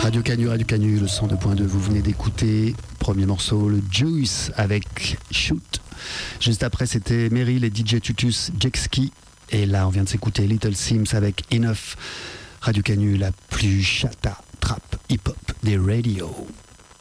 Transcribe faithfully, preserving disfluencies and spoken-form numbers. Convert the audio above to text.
Radio Canu, Radio Canu, le cent deux point deux, vous venez d'écouter, premier morceau, le Juice avec Shoot. Juste après, c'était Meryl et D J Tutus, Jetski. Et là, on vient de s'écouter Little Sims avec Enough. Radio Canu, la plus chata, trap, hip-hop des radios.